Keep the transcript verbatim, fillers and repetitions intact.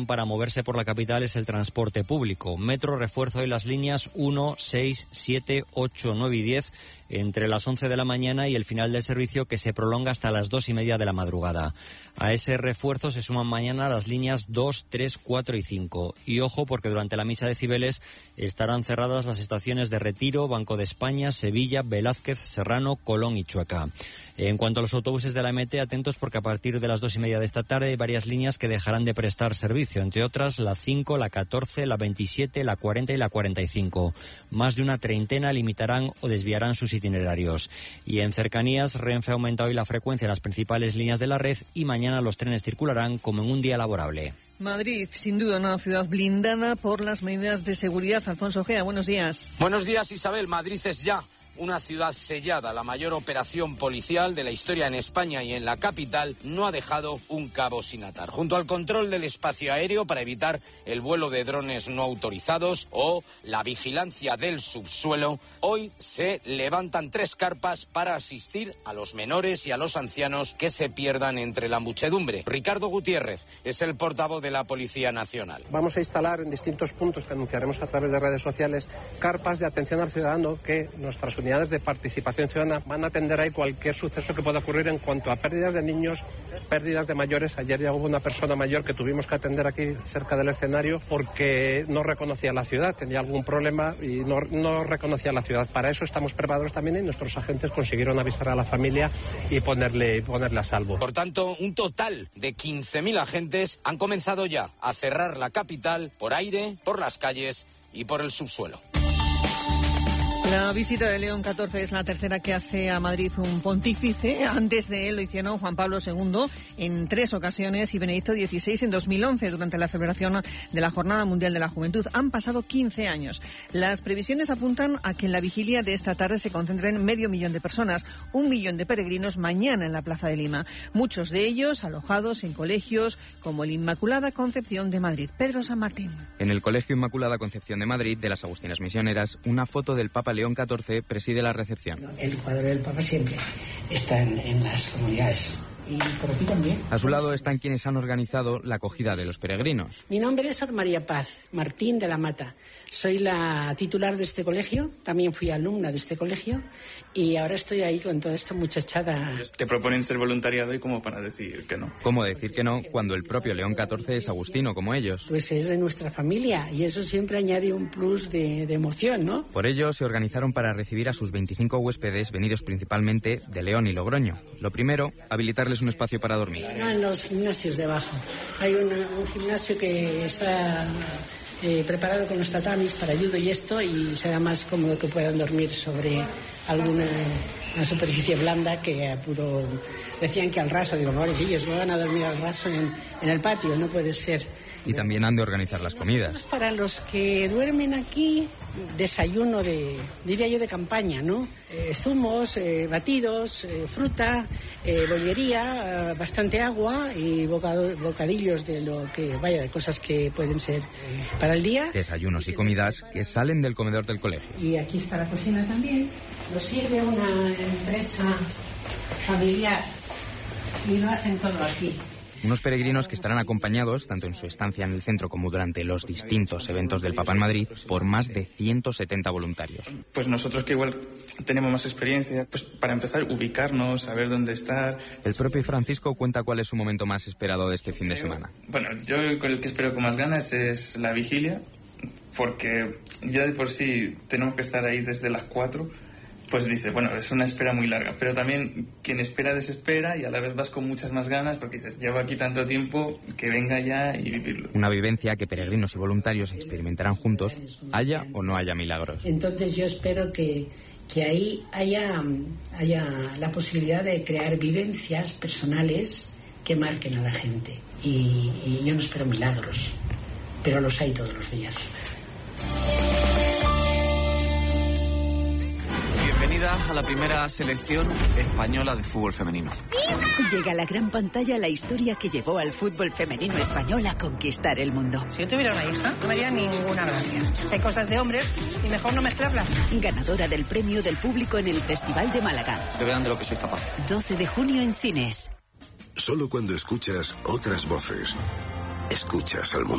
para moverse por la capital es el transporte público. Metro refuerza hoy las líneas uno, seis, siete, ocho, nueve y diez entre las once de la mañana y el final del servicio, que se prolonga hasta las dos y media de la madrugada. A ese refuerzo se suman mañana las líneas dos, tres, cuatro y cinco. Y ojo, porque durante la misa de Cibeles estarán cerradas las estaciones de Retiro, Banco de España, Sevilla, Velázquez, Serrano, Colón y Chueca. En cuanto a los autobuses de la M T, atentos porque a partir de las dos y media de esta tarde hay varias líneas que dejarán de prestar servicio, entre otras la cinco, la catorce, la veintisiete, la cuarenta y la cuarenta y cinco. Más de una treintena limitarán o desviarán sus itinerarios. Y en cercanías, Renfe ha aumentado hoy la frecuencia en las principales líneas de la red y mañana los trenes circularán como en un día laborable. Madrid, sin duda, una ciudad blindada por las medidas de seguridad. Alfonso Gea, buenos días. Buenos días, Isabel. Madrid es ya una ciudad sellada. La mayor operación policial de la historia en España y en la capital no ha dejado un cabo sin atar. Junto al control del espacio aéreo para evitar el vuelo de drones no autorizados o la vigilancia del subsuelo, hoy se levantan tres carpas para asistir a los menores y a los ancianos que se pierdan entre la muchedumbre. Ricardo Gutiérrez es el portavoz de la Policía Nacional. Vamos a instalar en distintos puntos que anunciaremos a través de redes sociales carpas de atención al ciudadano que nuestras unidades de participación ciudadana van a atender ahí cualquier suceso que pueda ocurrir en cuanto a pérdidas de niños, pérdidas de mayores. Ayer ya hubo una persona mayor que tuvimos que atender aquí cerca del escenario porque no reconocía la ciudad, tenía algún problema y no, no reconocía la ciudad. Para eso estamos preparados también y nuestros agentes consiguieron avisar a la familia y ponerle, ponerle a salvo. Por tanto, un total de quince mil agentes han comenzado ya a cerrar la capital por aire, por las calles y por el subsuelo. La visita de León catorce es la tercera que hace a Madrid un pontífice. Antes de él lo hicieron Juan Pablo segundo en tres ocasiones y Benedicto dieciséis en dos mil once durante la celebración de la Jornada Mundial de la Juventud. Han pasado quince años. Las previsiones apuntan a que en la vigilia de esta tarde se concentren medio millón de personas, un millón de peregrinos mañana en la Plaza de Lima. Muchos de ellos alojados en colegios como el Inmaculada Concepción de Madrid. Pedro San Martín. En el Colegio Inmaculada Concepción de Madrid de las Agustinas Misioneras, una foto del Papa León catorce preside la recepción. El cuadro del Papa siempre está en, en las comunidades. Y por aquí también. A su lado están quienes han organizado la acogida de los peregrinos. Mi nombre es Sor María Paz Martín de la Mata. Soy la titular de este colegio, también fui alumna de este colegio y ahora estoy ahí con toda esta muchachada. Te proponen ser voluntariado y como para decir que no. ¿Cómo decir que no cuando el propio León catorce es agustino como ellos? Pues es de nuestra familia y eso siempre añade un plus de, de emoción, ¿no? Por ello se organizaron para recibir a sus veinticinco huéspedes venidos principalmente de León y Logroño. Lo primero, habilitarles un espacio para dormir. No, en los gimnasios de abajo. Hay una, un gimnasio que está eh, preparado con los tatamis para ayudo y esto, y será más cómodo que puedan dormir sobre alguna una superficie blanda que a puro... Decían que al raso, digo, pobrecillos, no van a dormir al raso en, en el patio, no puede ser. Y también han de organizar las comidas. Para los que duermen aquí, desayuno de, diría yo, de campaña, ¿no? Eh, zumos, eh, batidos, eh, fruta, eh, bollería, eh, bastante agua y bocado, bocadillos de lo que, vaya, de cosas que pueden ser eh, para el día. Desayunos y comidas que salen del comedor del colegio. Y aquí está la cocina también. Lo sirve una empresa familiar y lo hacen todo aquí. Unos peregrinos que estarán acompañados, tanto en su estancia en el centro como durante los distintos eventos del Papa en Madrid, por más de ciento setenta voluntarios. Pues nosotros que igual tenemos más experiencia, pues para empezar, ubicarnos, saber dónde estar. El propio Francisco cuenta cuál es su momento más esperado de este fin de semana. Bueno, yo con el que espero con más ganas es la vigilia, porque ya de por sí tenemos que estar ahí desde las cuatro. Pues dice, bueno, es una espera muy larga, pero también quien espera desespera y a la vez vas con muchas más ganas porque dices, llevo aquí tanto tiempo que venga ya y vivirlo. Una vivencia que peregrinos y voluntarios experimentarán juntos, haya o no haya milagros. Entonces yo espero que, que ahí haya, haya la posibilidad de crear vivencias personales que marquen a la gente. Y, y yo no espero milagros, pero los hay todos los días. Bienvenida a la primera selección española de fútbol femenino. Llega a la gran pantalla la historia que llevó al fútbol femenino español a conquistar el mundo. Si yo tuviera una hija, no me haría ninguna gracia. Hay cosas de hombres y mejor no mezclarlas. Ganadora del premio del público en el Festival de Málaga. Que vean de lo que soy capaz. doce de junio en cines. Solo cuando escuchas otras voces, escuchas al mundo.